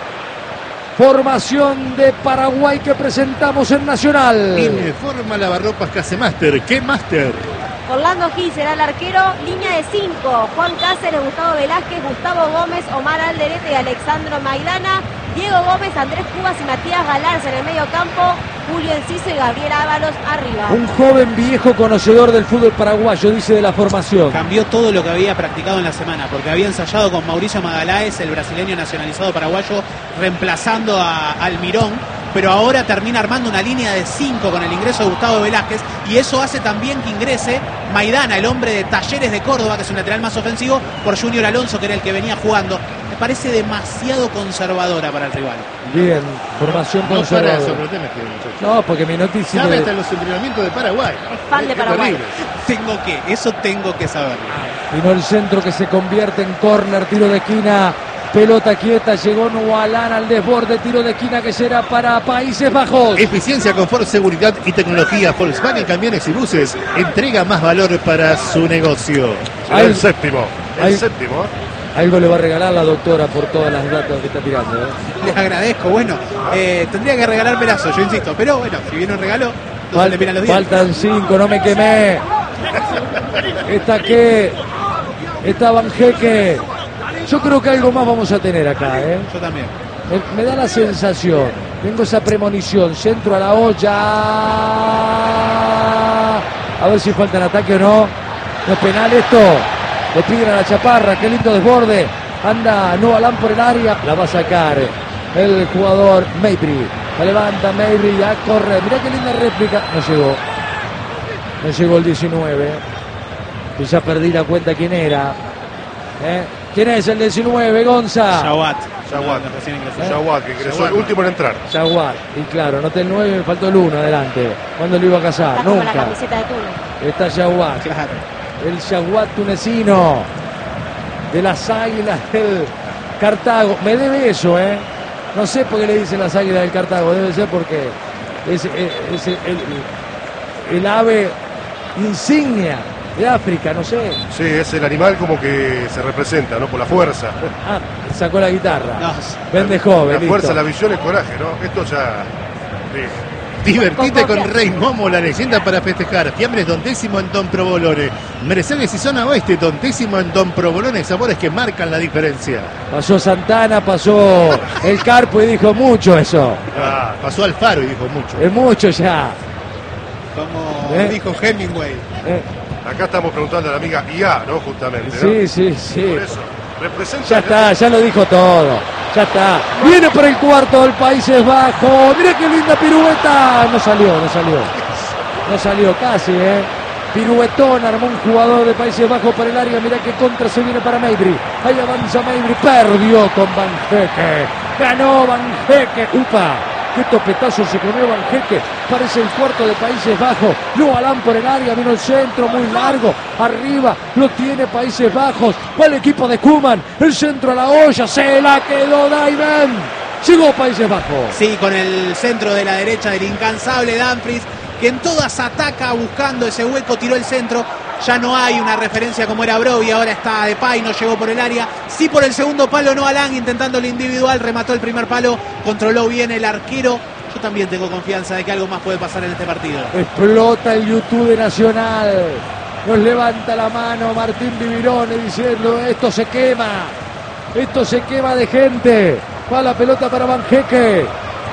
Formación de Paraguay que presentamos en Nacional. Informa Lavarropas Casemaster. ¿Qué Master? Orlando Gil será el arquero, línea de cinco. Juan Cáceres, Gustavo Velázquez, Gustavo Gómez, Omar Alderete y Alexandro Maidana. Diego Gómez, Andrés Cubas y Matías Galarza en el medio campo, Julio Enciso y Gabriel Ábalos arriba. Un joven viejo conocedor del fútbol paraguayo, dice de la formación. Cambió todo lo que había practicado en la semana, porque había ensayado con Mauricio Magaláes, el brasileño nacionalizado paraguayo, reemplazando a Almirón, pero ahora termina armando una línea de cinco con el ingreso de Gustavo Velázquez, y eso hace también que ingrese Maidana, el hombre de Talleres de Córdoba, que es un lateral más ofensivo, por Junior Alonso, que era el que venía jugando. Me parece demasiado conservadora para el rival. Bien, formación No para conservadora. de sorprenderme este muchacho. No, porque mi noticia... Sabe hasta los entrenamientos de Paraguay. Es fan de Qué Paraguay. terrible. Tengo que, eso tengo que saberlo. Vino el centro que se convierte en córner, tiro de esquina, pelota quieta, llegó Nualán al desborde, tiro de esquina que será para Países Bajos. Eficiencia, confort, seguridad y tecnología. Volkswagen Camiones y Buses entrega más valor para su negocio. Será el séptimo. El Ay. séptimo. Algo le va a regalar la doctora por todas las datas que está tirando. ¿eh? Les agradezco, bueno, eh, tendría que regalarme lazo, yo insisto, pero bueno, si viene un regalo, no se le miran los dientes. Faltan cinco, no me quemé. Esta que, esta Banjeque. Yo creo que algo más vamos a tener acá, ¿eh? Yo también. Me, me da la sensación, tengo esa premonición, centro a la olla. A ver si falta el ataque o no. No es penal esto. Le piden a la chaparra, qué lindo desborde. Anda Nualán por el área. La va a sacar el jugador Mejbri. La levanta Mejbri, ya corre. Mirá qué linda réplica. No llegó. No llegó el diecinueve. Y ya perdí la cuenta quién era. ¿Eh? ¿Quién es el diecinueve, Gonza? Jawad. Jawad. No, recién ingresó. Jawad, que ingresó el último en entrar. Jaguar. Y claro, anoté el nueve, me faltó el uno adelante. ¿Cuándo lo iba a casar? Está como la Nunca. camiseta de Túnez. Está Jaguar. Claro. El Jaguar tunecino. De las águilas del Cartago. Me debe eso, ¿eh? No sé por qué le dicen las águilas del Cartago. Debe ser porque es, es- es el, el- el ave insignia de África, no sé. Sí, es el animal como que se representa, ¿no? Por la fuerza. Ah, sacó la guitarra. No, Vende joven. La fuerza, listo. la visión, el coraje, ¿no? Esto ya... sí. Divertite Con con copia. Rey Momo, la leyenda para festejar. Fiambres Don Décimo en Don Provolone. Mercedes y zona oeste, Don Décimo en Don Provolone. Sabores que marcan la diferencia. Pasó Santana, pasó el Carpo y dijo mucho eso. Ah, pasó al faro y dijo mucho. Es mucho ya. Como ¿Eh? dijo Hemingway. Eh, Acá estamos preguntando a la amiga I A, ¿no? Justamente, ¿no? sí, sí, sí. Por eso. Representa... Ya está, ya lo dijo todo. Ya está. Viene por el cuarto del Países Bajos. Mira qué linda pirueta. No salió, no salió. No salió casi, ¿eh? Piruetón, armó un jugador de Países Bajos por el área. Mira qué contra se viene para Mejbri. Ahí avanza Mejbri. Perdió con Banjeque. Ganó Banjeque. Upa. Qué topetazo se comió Banjeque. Parece el cuarto de Países Bajos. Nualán por el área. Vino el centro muy largo. Arriba lo tiene Países Bajos. Va el equipo de Koeman. El centro a la olla. Se la quedó Daiven. Llegó Países Bajos. Sí, con el centro de la derecha del incansable Dumfries, que en todas ataca buscando ese hueco, tiró el centro. Ya no hay una referencia como era Brovi, ahora está Depay, no llegó por el área. Sí por el segundo palo, no Alan, intentando el individual, remató el primer palo, controló bien el arquero. Yo también tengo confianza de que algo más puede pasar en este partido. Explota el YouTube de Nacional. Nos levanta la mano Martín Vivirone diciendo esto se quema. Esto se quema de gente. Va la pelota para Banjeque.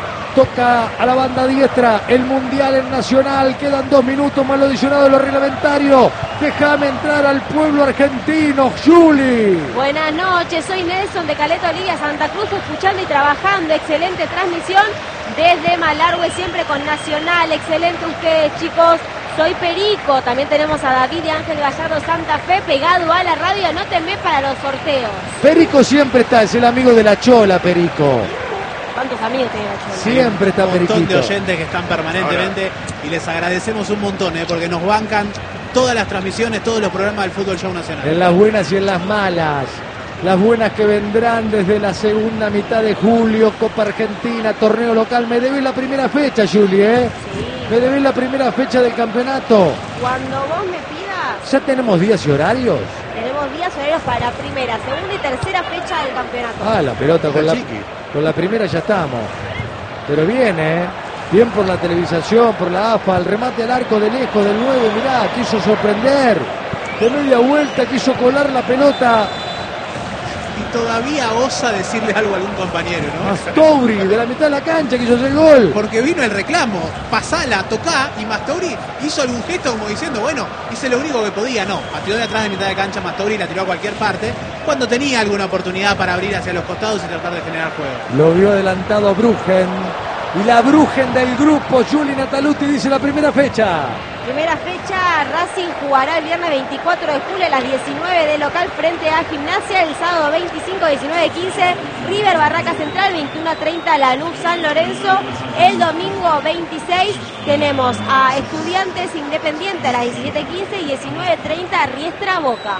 Toca a la banda diestra. El Mundial en Nacional. Quedan dos minutos más lo adicionado de lo reglamentario. Déjame entrar al pueblo argentino, Juli. Buenas noches, soy Nelson de Caleta Olivia, Santa Cruz, escuchando y trabajando. Excelente transmisión desde Malargüe, siempre con Nacional. Excelente ustedes, chicos. Soy Perico, también tenemos a David y Ángel Gallardo Santa Fe pegado a la radio. Anótenme para los sorteos. Perico siempre está, es el amigo de la Chola, Perico. ¿Cuántos amigos tiene la Chola? Siempre está Un montón de Periquito. oyentes que están permanentemente y les agradecemos un montón, ¿eh? Porque nos bancan todas las transmisiones, todos los programas del Fútbol Show Nacional. En las buenas y en las malas. Las buenas que vendrán desde la segunda mitad de julio, Copa Argentina, torneo local. Me debes la primera fecha, Juli, ¿eh? Sí. Me debes la primera fecha del campeonato. Cuando vos me pidas, ¿Ya tenemos días y horarios? tenemos días horarios para primera, segunda y tercera fecha del campeonato. Ah, la pelota con la, con la primera ya estamos. Pero bien, ¿eh? Bien por la televisación, por la A F A, el remate al arco de lejos del nueve, mirá, quiso sorprender. De media vuelta quiso colar la pelota. todavía osa decirle algo a algún compañero, ¿no? Mastovri, de la mitad de la cancha, quiso hacer gol. Porque vino el reclamo, pasala, tocá, y Mastovri hizo algún gesto como diciendo, bueno, hice lo único que podía. No, pateó de atrás de mitad de cancha Mastovri y la tiró a cualquier parte, cuando tenía alguna oportunidad para abrir hacia los costados y tratar de generar juego. Lo vio adelantado Bruggen. Y la Bruggen del grupo, Juli Nataluti, dice la primera fecha. Primera fecha, Racing jugará el viernes veinticuatro de julio a las diecinueve de local frente a Gimnasia. El sábado veinticinco, diecinueve, quince, River Barraca Central, veintiuno treinta, Lanús San Lorenzo. El domingo veintiséis tenemos a Estudiantes Independiente a las diecisiete quince y diecinueve treinta, Riestra Boca.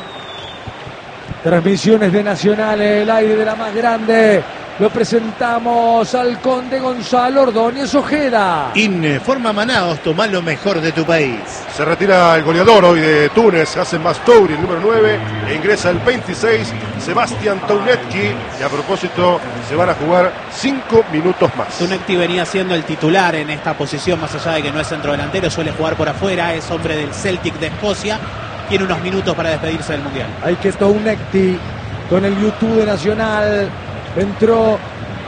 Transmisiones de Nacional, el aire de la más grande. Lo presentamos al Conde Gonzalo Ordóñez Ojeda. Informa Manaos, tomá lo mejor de tu país. Se retira el goleador hoy de Túnez, hace Mastovri, el número nueve, e ingresa el veintiséis, Sebastián Tounetki. Y a propósito, se van a jugar cinco minutos más. Tounetki venía siendo el titular en esta posición, más allá de que no es centrodelantero, suele jugar por afuera, es hombre del Celtic de Escocia. Tiene unos minutos para despedirse del Mundial. Hay que Tounetki con el YouTube de Nacional. Entró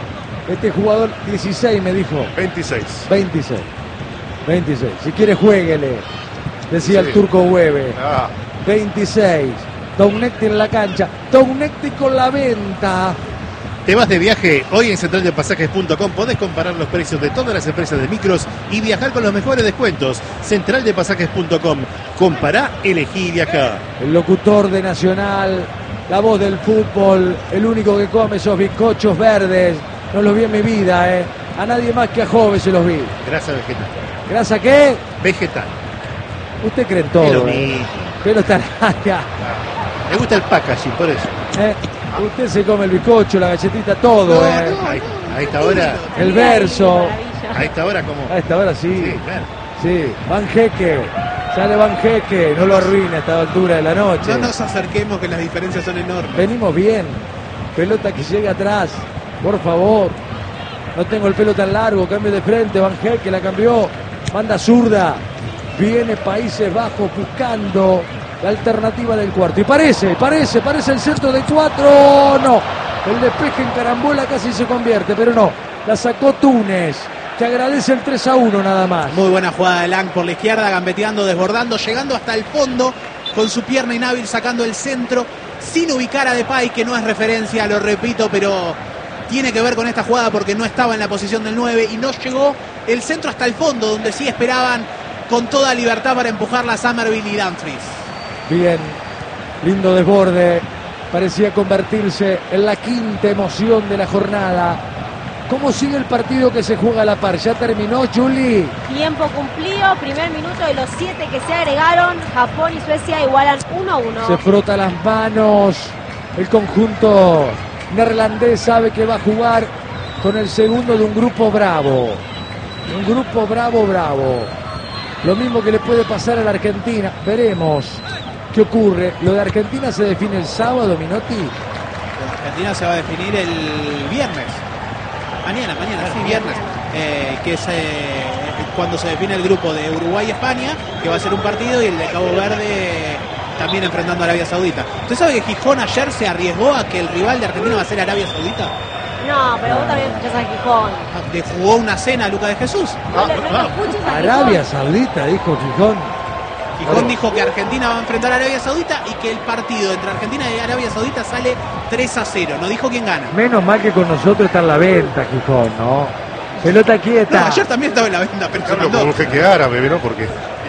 este jugador, dieciséis me dijo. veintiséis. veintiséis. veintiséis. Si quiere jueguele, decía Sí. el turco Hueve. Ah, veintiséis. Tounetki en la cancha. Tounetki con la venta. ¿Te vas de viaje? Hoy en central de pasajes punto com podés comparar los precios de todas las empresas de micros y viajar con los mejores descuentos. central de pasajes punto com. Compará, elegí y viajá. El locutor de Nacional, la voz del fútbol, el único que come esos bizcochos verdes. No los vi en mi vida, ¿eh? A nadie más que a Jove se los vi. Grasa vegetal. ¿Grasa qué? Vegetal. Usted cree en Es todo, lo ¿eh? mismo. Pero está acá. Me gusta el packaging, por eso. ¿eh? Usted se come el bizcocho, la galletita, todo, ¿eh? Ahí- A esta hora, El verso. a esta hora como... A esta hora sí. Sí, claro. Sí, Van Jeque. Sale Van Jeque. No lo arruine a esta altura de la noche. No nos acerquemos, que las diferencias son enormes. Venimos bien. Pelota que llega atrás. Por favor. No tengo el pelo tan largo. Cambio de frente. Van Jeque la cambió. Manda zurda. Viene Países Bajos buscando la alternativa del cuarto. Y parece, parece, parece el centro de cuatro. No. El despeje en carambola casi se convierte, pero no. La sacó Túnez, que agradece el tres a uno nada más. Muy buena jugada de Lang por la izquierda, gambeteando, desbordando, llegando hasta el fondo, con su pierna inhábil sacando el centro, sin ubicar a Depay, que no es referencia, lo repito, pero tiene que ver con esta jugada porque no estaba en la posición del nueve y no llegó el centro hasta el fondo, donde sí esperaban con toda libertad para empujarla a Summerville y Dumfries. Bien, lindo desborde. Parecía convertirse en la quinta emoción de la jornada. ¿Cómo sigue el partido que se juega a la par? ¿Ya terminó, Juli? Tiempo cumplido, primer minuto de los siete que se agregaron. Japón y Suecia igualan uno a uno. Se frota las manos. El conjunto neerlandés sabe que va a jugar con el segundo de un grupo bravo. Un grupo bravo, bravo. Lo mismo que le puede pasar a la Argentina. Veremos qué ocurre. Lo de Argentina se define el sábado, Minotti. Argentina se va a definir el viernes. Mañana, mañana, sí, viernes. Eh, que es eh, cuando se define el grupo de Uruguay y España, que va a ser un partido, y el de Cabo Verde también enfrentando a Arabia Saudita. ¿Usted sabe que Gijón ayer se arriesgó a que el rival de Argentina va a ser Arabia Saudita? No, pero vos también escuchás a Gijón. Le jugó una cena a Lucas de Jesús. No, le- no le escuches a Arabia Gijón. Saudita, dijo Gijón. Gijón dijo que Argentina va a enfrentar a Arabia Saudita y que el partido entre Argentina y Arabia Saudita sale tres a cero. No dijo quién gana. Menos mal que con nosotros está en la venta, Gijón, ¿no? Pelota No, quieta. ayer también estaba en la venta, pero se hablo mandó. con un jeque árabe, ¿no? Porque...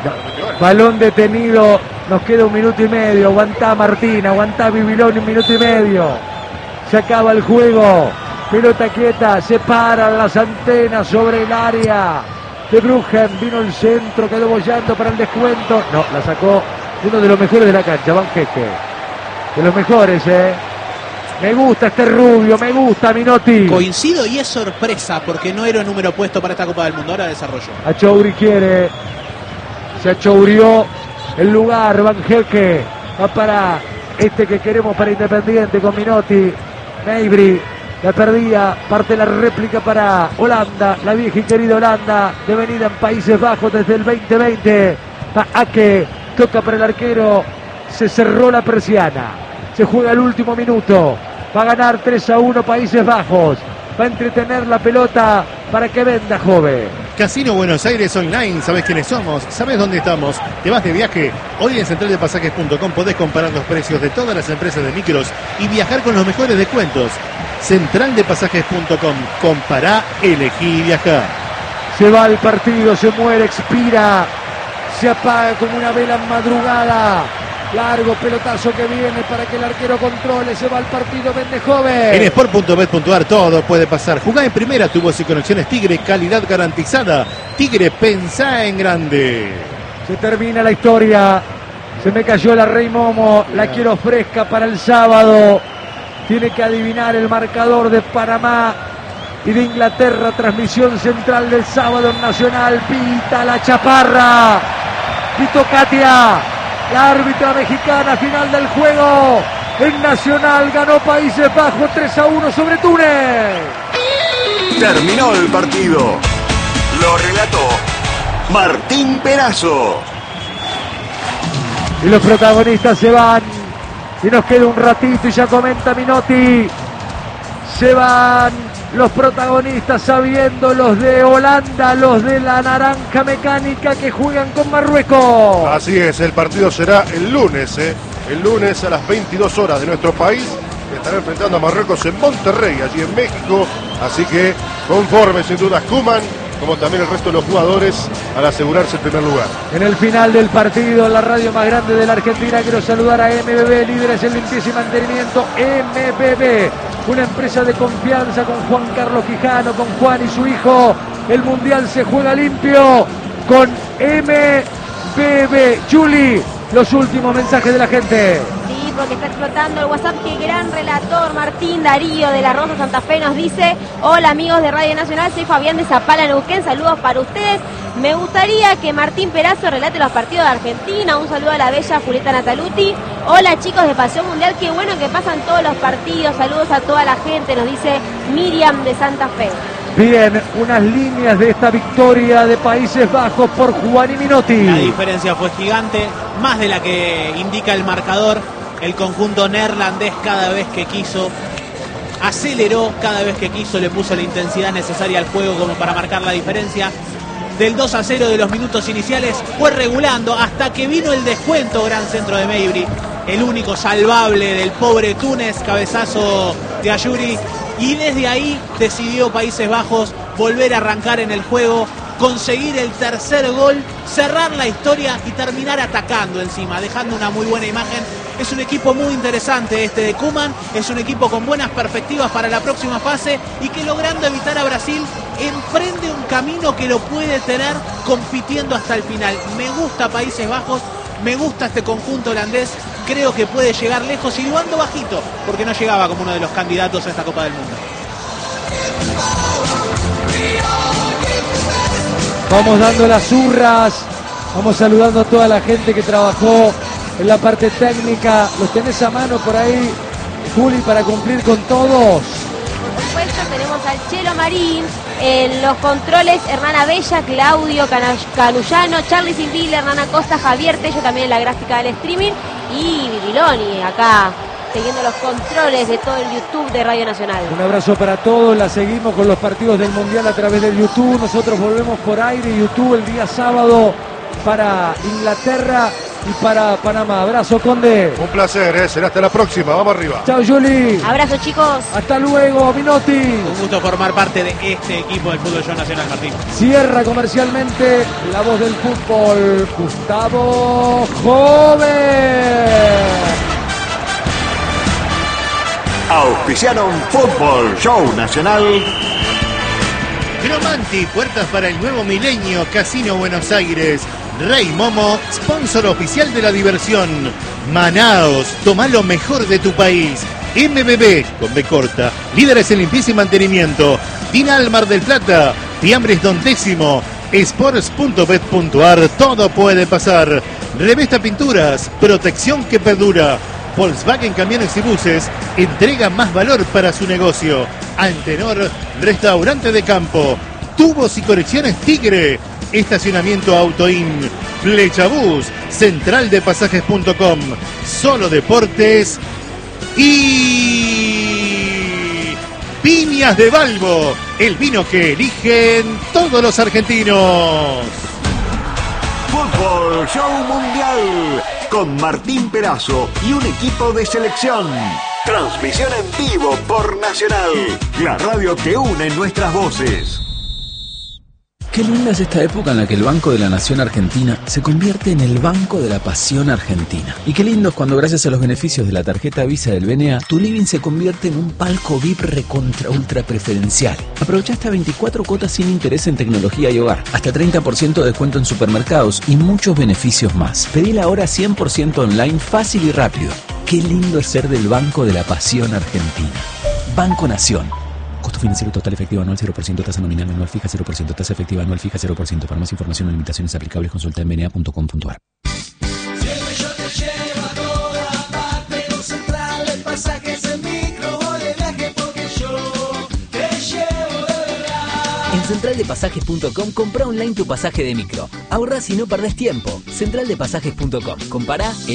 Balón detenido. Nos queda un minuto y medio. Aguantá, Martín. Aguantá, Bibilón, un minuto y medio. Se acaba el juego. Pelota quieta. Se paran las antenas sobre el área de Bruggen. Vino el centro. Quedó bollando para el descuento. No, la sacó uno de los mejores de la cancha, Van Jeque. De los mejores, ¿eh? Me gusta este rubio. Me gusta, Minotti. Coincido y es sorpresa porque no era un número puesto para esta Copa del Mundo. Ahora desarrollo. Achouri quiere. Se achourió el lugar. Van Jeque va para este que queremos para Independiente con Minotti. Meibri la perdía. Parte la réplica para Holanda. La vieja y querida Holanda. Devenida en Países Bajos desde el veinte veinte. Va Ake. Toca para el arquero. Se cerró la persiana. Se juega el último minuto. Va a ganar tres a uno Países Bajos. Va a entretener la pelota para que venda, joven. Casino Buenos Aires Online, ¿sabes quiénes somos? ¿Sabes dónde estamos? ¿Te vas de viaje? Hoy en central de pasajes punto com podés comparar los precios de todas las empresas de micros y viajar con los mejores descuentos. central de pasajes punto com. Compará, elegí y viajá. Se va el partido, se muere, expira. Se apaga como una vela en madrugada. Largo pelotazo que viene para que el arquero controle. Se va el partido, vende, joven. En sport punto bet punto ar todo puede pasar. Jugá en primera, tu voz y conexiones Tigre, calidad garantizada. Tigre, pensá en grande. Se termina la historia. Se me cayó la Rey Momo. La quiero fresca para el sábado. Tiene que adivinar el marcador de Panamá y de Inglaterra. Transmisión central del sábado en Nacional. Pita la chaparra. Pito Katia, la árbitra mexicana. Final del juego. En Nacional ganó Países Bajos tres a uno sobre Túnez. Terminó el partido. Lo relató Martín Perazo. Y los protagonistas se van. Y nos queda un ratito y ya comenta Minotti. Se van los protagonistas, sabiendo los de Holanda, los de la naranja mecánica que juegan con Marruecos. Así es, el partido será el lunes, ¿eh? El lunes a las veintidós horas de nuestro país. Estará enfrentando a Marruecos en Monterrey, allí en México. Así que conforme sin duda Koeman, como también el resto de los jugadores, al asegurarse el primer lugar. En el final del partido, la radio más grande de la Argentina, quiero saludar a M B B, líderes en limpieza y mantenimiento. M B B, una empresa de confianza con Juan Carlos Quijano, con Juan y su hijo. El Mundial se juega limpio con M B B. Juli, los últimos mensajes de la gente. Sí, porque está explotando el WhatsApp. Qué gran relator, Martín Darío de la Rosa Santa Fe nos dice: hola amigos de Radio Nacional, soy Fabián de Zapala, Neuquén, saludos para ustedes. Me gustaría que Martín Perazo relate los partidos de Argentina. Un saludo a la bella Julieta Nataluti. Hola chicos de Pasión Mundial, qué bueno que pasan todos los partidos. Saludos a toda la gente, nos dice Miriam de Santa Fe. Bien, unas líneas de esta victoria de Países Bajos por Juan y Minotti. La diferencia fue gigante, más de la que indica el marcador. El conjunto neerlandés cada vez que quiso aceleró, cada vez que quiso le puso la intensidad necesaria al juego como para marcar la diferencia. Del dos a cero de los minutos iniciales fue regulando hasta que vino el descuento. Gran centro de Meibri, el único salvable del pobre Túnez, cabezazo de Ayuri. Y desde ahí decidió Países Bajos volver a arrancar en el juego, conseguir el tercer gol, cerrar la historia y terminar atacando encima, dejando una muy buena imagen. Es un equipo muy interesante este de Koeman, es un equipo con buenas perspectivas para la próxima fase y que, logrando evitar a Brasil, emprende un camino que lo puede tener compitiendo hasta el final. Me gusta Países Bajos, me gusta este conjunto holandés, creo que puede llegar lejos y lo ando bajito, porque no llegaba como uno de los candidatos a esta Copa del Mundo. Vamos dando las hurras, vamos saludando a toda la gente que trabajó en la parte técnica. ¿Los tenés a mano por ahí, Juli, para cumplir con todos? Por supuesto, tenemos al Chelo Marín, en los controles Hernán Bella, Claudio Cana- Canullano, Charlie Silville, Hernán Acosta, Javier Tello también en la gráfica del streaming y Viriloni acá siguiendo los controles de todo el YouTube de Radio Nacional. Un abrazo para todos, la seguimos con los partidos del Mundial a través del YouTube. Nosotros volvemos por aire y YouTube el día sábado para Inglaterra y para Panamá. Abrazo, Conde. Un placer, ¿eh? Será hasta la próxima. Vamos arriba. Chao, Juli. Abrazo, chicos. Hasta luego, Minotti. Un gusto formar parte de este equipo del fútbol show nacional, Martín. Cierra comercialmente la voz del fútbol, Gustavo Joven. Auspiciaron Fútbol Show Nacional. Cromanti, puertas para el nuevo milenio, Casino Buenos Aires. Rey Momo, sponsor oficial de la diversión. Manaos, toma lo mejor de tu país. M B B, con B corta, líderes en limpieza y mantenimiento. Dinal Mar del Plata, Fiambres Don Décimo. Sports punto bet punto ar, todo puede pasar. Revesta Pinturas, protección que perdura. Volkswagen Camiones y Buses entrega más valor para su negocio. Antenor, restaurante de campo. Tubos y conexiones Tigre. Estacionamiento Autoin. Flechabús, central de pasajes punto com. Solo Deportes y... Viñas de Balbo, el vino que eligen todos los argentinos. Fútbol Show Mundial con Martín Perazo y un equipo de selección. Transmisión en vivo por Nacional, la radio que une nuestras voces. Qué linda es esta época en la que el Banco de la Nación Argentina se convierte en el Banco de la Pasión Argentina. Y qué lindo es cuando, gracias a los beneficios de la tarjeta Visa del B N A, tu living se convierte en un palco V I P recontra ultra preferencial. Aprovecha hasta veinticuatro cuotas sin interés en tecnología y hogar, hasta treinta por ciento de descuento en supermercados y muchos beneficios más. Pedila ahora cien por ciento online, fácil y rápido. Qué lindo es ser del Banco de la Pasión Argentina. Banco Nación. Costo financiero total efectivo anual cero por ciento, tasa nominal anual fija cero por ciento, tasa efectiva anual fija cero por ciento. Para más información o limitaciones aplicables, consulta en b n a punto com punto a r. Siempre yo te llevo a toda parte, con Central de Pasajes en micro o de viaje, porque yo te llevo de verdad. En central de pasajes punto com compra online tu pasaje de micro. Ahorrás y no perdés tiempo. central de pasajes punto com. Compará